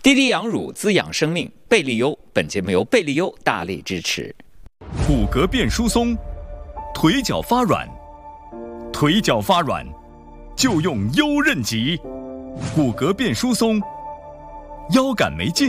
滴滴养乳滋养生命，贝利优。本节目由贝利优大力支持。 骨骼变疏松，腿脚发软，腿脚发软就用优韧脊。骨骼变疏松，腰杆没劲。